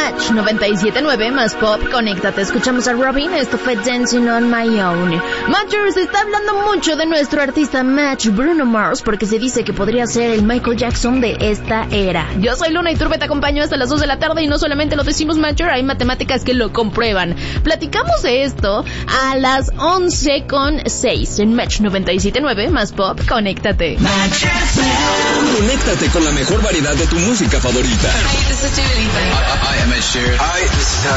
Match 97.9 más pop, conéctate. Escuchamos a Robin, esto fue Dancing on My Own. Matchers, se está hablando mucho de nuestro artista Match, Bruno Mars, porque se dice que podría ser el Michael Jackson de esta era. Yo soy Luna Iturbe, te acompaño hasta las 2 de la tarde y no solamente lo decimos, Matcher, hay matemáticas que lo comprueban. Platicamos de esto a las 11:06 en Match 97.9 más pop, conéctate. Conéctate con la mejor variedad de tu música favorita. Hi, this is Dua Lipa. Hi, I'm Ed Sheeran. Hi, this is Harry